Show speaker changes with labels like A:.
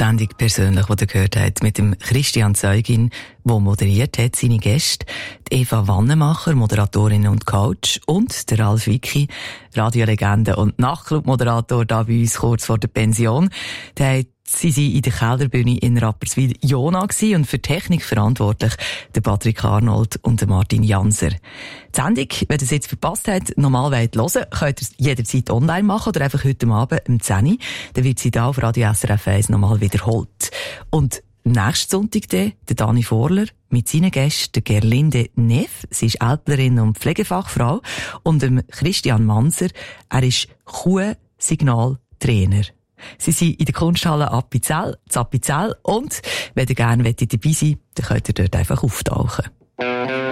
A: Sendung persönlich, die ihr gehört habt, mit dem Christian Zeugin, der moderiert hat, seine Gäste, die Eva Wannemacher, Moderatorin und Coach, und der Ralf Wicki, Radiolegende und Nachtclub-Moderator, da bei uns kurz vor der Pension. Sie waren in der Kelderbühne in Rapperswil Jona und für Technik verantwortlich der Patrick Arnold und der Martin Janser. Die Sendung, wenn ihr es jetzt verpasst habt, normal hören wollt, könnt ihr es jederzeit online machen oder einfach heute Abend um 10 Uhr. Dann wird sie da auf Radio SRF 1 nochmal wiederholt. Und nächsten Sonntag der Dani Vorler mit seinen Gästen, der Gerlinde Neff, sie ist Ältlerin und Pflegefachfrau, und dem Christian Manser, er ist Kuhsignaltrainer. Sie sind in der Kunsthalle Appenzell, und wenn ihr gerne dabei seid, dann könnt ihr dort einfach auftauchen.